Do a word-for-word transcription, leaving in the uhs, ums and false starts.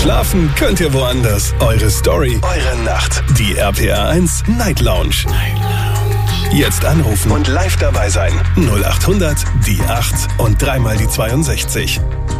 Schlafen könnt ihr woanders. Eure Story, eure Nacht. Die R P R eins Night Lounge. Night Lounge. Jetzt anrufen und live dabei sein. null acht hundert, die acht und dreimal die zweiundsechzig.